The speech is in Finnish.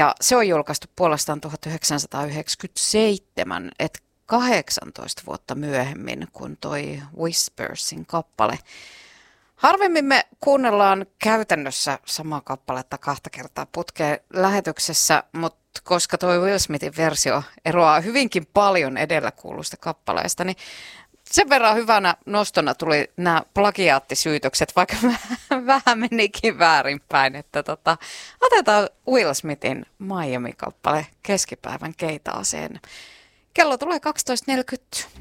Ja se on julkaistu puolestaan 1997, että 18 vuotta myöhemmin kuin toi Whispersin kappale. Harvemmin me kuunnellaan käytännössä samaa kappaletta 2 kertaa putkeen lähetyksessä, mutta koska toi Will Smithin versio eroaa hyvinkin paljon edellä kuulusta kappaleesta, niin sen verran hyvänä nostona tuli nämä plagiaattisyytökset, vaikka vähän menikin väärinpäin, että otetaan Will Smithin Miami-kappale keskipäivän keitaaseen. Kello tulee 12.40.